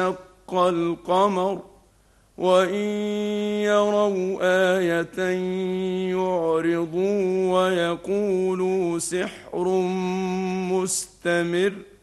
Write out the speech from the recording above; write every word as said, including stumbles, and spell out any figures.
وانشق القمر وإن يروا آية يعرضوا ويقولوا سحر مستمر